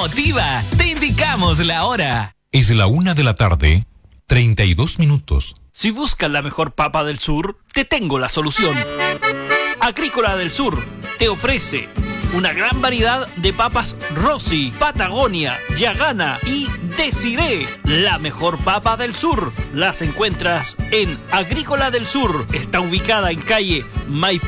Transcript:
motiva. Te indicamos la hora. Es la 1:32 PM. Si buscas la mejor papa del sur, te tengo la solución. Agrícola del Sur te ofrece una gran variedad de papas Rossi, Patagonia, Yagana y Desiree. La mejor papa del sur las encuentras en Agrícola del Sur. Está ubicada en calle Maipú